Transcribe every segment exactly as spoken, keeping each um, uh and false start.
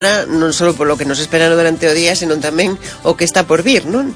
non só polo que nos espera durante o día, senón tamén o que está por vir, non?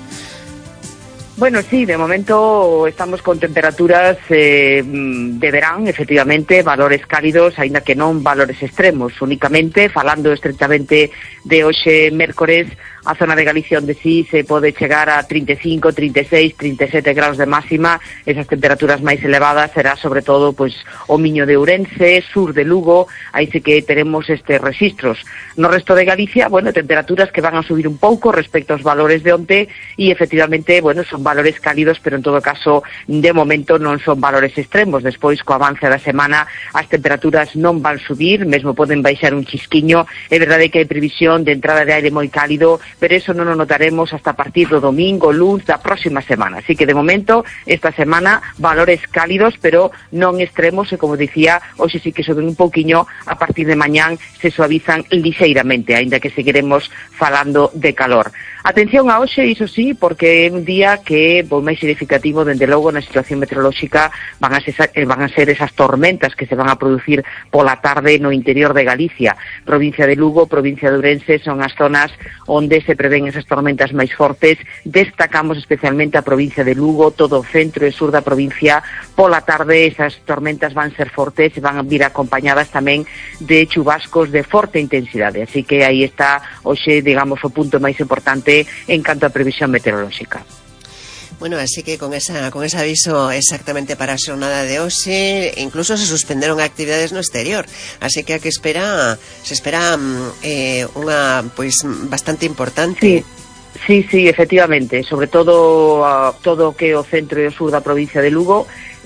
Bueno, sí, de momento estamos con temperaturas eh, de verán, efectivamente, valores cálidos, aínda que non valores extremos, únicamente, falando estrictamente de hoxe mércores, a zona de Galicia onde sí se pode chegar a trinta e cinco, trinta e seis, trinta e sete graus de máxima. Esas temperaturas máis elevadas será sobre todo pois o Miño de Ourense, sur de Lugo, aí sí que teremos estes registros. No resto de Galicia, bueno, temperaturas que van a subir un pouco respecto aos valores de onte e efectivamente, bueno, son valores cálidos, pero en todo caso, de momento non son valores extremos. Despois, co avance da semana, as temperaturas non van subir, mesmo poden baixar un chisquiño. É verdade que hai previsión de entrada de aire moi cálido, pero eso non o notaremos hasta a partir do domingo, luns da próxima semana. Así que, de momento, esta semana, valores cálidos, pero non extremos, e, como dicía, hoxe sí que suben un pouquiño, a partir de mañán se suavizan lixeiramente, aínda que seguiremos falando de calor. Atención a hoxe, iso sí, porque é un día que é moi significativo, dende logo, na situación meteorolóxica, van a, ser, van a ser esas tormentas que se van a producir pola tarde no interior de Galicia. Provincia de Lugo, provincia de Ourense, son as zonas onde se prevén esas tormentas máis fortes. Destacamos especialmente a provincia de Lugo, todo o centro e sur da provincia. Pola tarde esas tormentas van ser fortes e van a vir acompañadas tamén de chubascos de forte intensidade. Así que aí está hoxe, digamos, o punto máis importante en canto a previsión meteorolóxica. Bueno, así que con esa con ese aviso exactamente para a xornada de hoxe, incluso se suspenderon actividades no exterior, así que a que espera se espera eh, unha pois bastante importante. Sí. Sí, sí, efectivamente, sobre todo uh, todo o que é o centro e o sur da provincia de Lugo,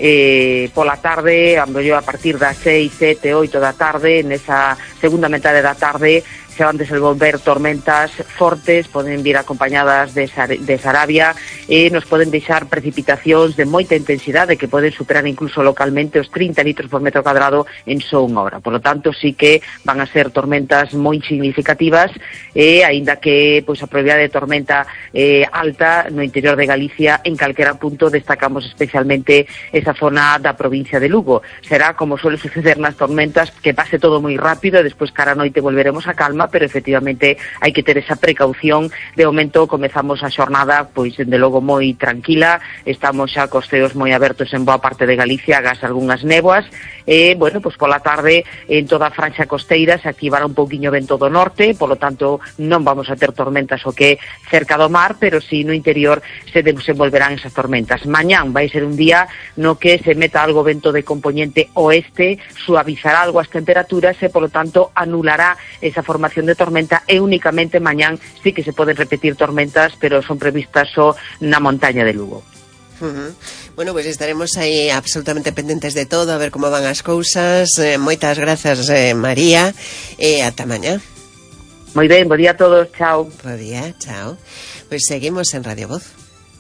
eh, pola tarde, a partir das seis, sete, oito da tarde, nesa segunda metade da tarde, se van desenvolver tormentas fortes, poden vir acompañadas de, Sar de Sarabia e nos poden deixar precipitacións de moita intensidade que poden superar incluso localmente os trinta litros por metro cuadrado en só unha hora. Por lo tanto, sí que van a ser tormentas moi significativas e, aínda que pois, a probabilidade de tormenta eh, alta no interior de Galicia, en calquera punto destacamos especialmente esa zona da provincia de Lugo. Será, como suele suceder nas tormentas, que pase todo moi rápido e despois cara a noite volveremos a calma, pero efectivamente hai que ter esa precaución. De momento comezamos a xornada pois dende logo moi tranquila, estamos xa cos ceos moi abertos en boa parte de Galicia, agás algunhas néboas, e, bueno, pois pola tarde en toda a franxa costeira se activará un pouquiño vento do norte, polo tanto non vamos a ter tormentas o que cerca do mar, pero si no interior se desenvolverán esas tormentas. Mañán vai ser un día no que se meta algo vento de componente oeste, suavizará algo as temperaturas e, polo tanto, anulará esa formación de tormenta e únicamente mañán sí que se poden repetir tormentas, pero son previstas só na montaña de Lugo. Uh-huh. Bueno, pois pues estaremos aí absolutamente pendentes de todo, a ver como van as cousas. Eh, moitas grazas, eh, María, e ata mañá. Moi ben, bo día a todos, chao. Bo día, chao. Pois pues seguimos en Radio Voz.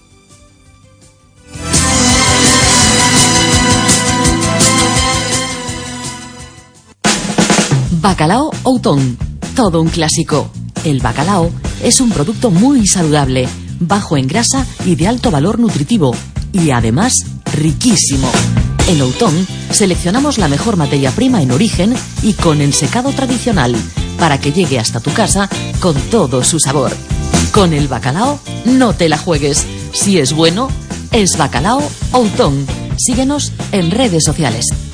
Bacalao Outón, todo un clásico. El bacalao es un producto muy saludable, bajo en grasa y de alto valor nutritivo, y además riquísimo. En Outón seleccionamos la mejor materia prima en origen y con ensecado tradicional, para que llegue hasta tu casa con todo su sabor. Con el bacalao no te la juegues. Si es bueno, es Bacalao Outón. Síguenos en redes sociales.